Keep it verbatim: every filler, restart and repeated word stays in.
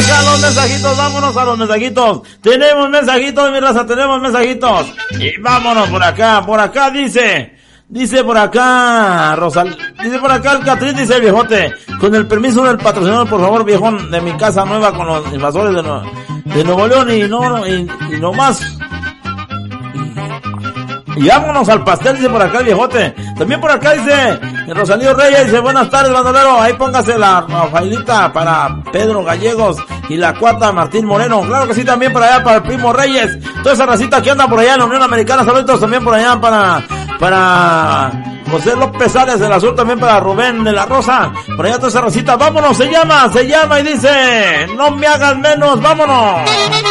acá los mensajitos, vámonos a los mensajitos. Tenemos mensajitos, mi raza, tenemos mensajitos. Y vámonos por acá, por acá dice, dice por acá, Rosal, dice por acá el Catrín, dice el viejote, con el permiso del patrocinador, por favor, viejón, de mi casa nueva con los invasores de, no, de Nuevo León y no, y, y no más. Y vámonos al pastel, dice por acá el viejote. También por acá dice Rosalío Reyes, dice buenas tardes, bandolero. Ahí póngase la Rafaelita para Pedro Gallegos y la cuata Martín Moreno. Claro que sí, también para allá para el primo Reyes. Toda esa racita que anda por allá en la Unión Americana. Saludos también por allá para para José López Arias del Azul, también para Rubén de la Rosa. Por allá toda esa racita. Vámonos, se llama, se llama y dice no me hagas menos, vámonos.